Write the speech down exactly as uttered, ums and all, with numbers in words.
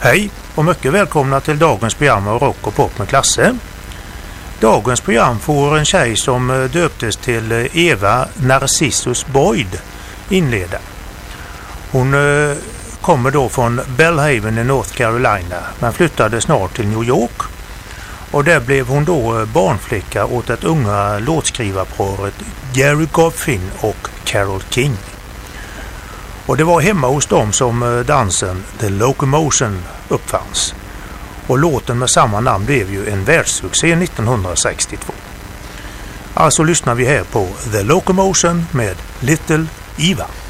Hej och mycket välkomna till dagens program av Rock och Pop med Klasse. Dagens program får en tjej som döptes till Eva Narcissus Boyd inleda. Hon eh, kommer då från Belhaven i North Carolina men flyttade snart till New York. Och där blev hon då barnflicka åt ett unga låtskrivarparet Gary Goffin och Carole King. Och det var hemma hos dem som dansen The Locomotion uppfanns. Och låten med samma namn blev ju en världssuccé nittonhundrasextiotvå. Alltså lyssnar vi här på The Locomotion med Little Eva.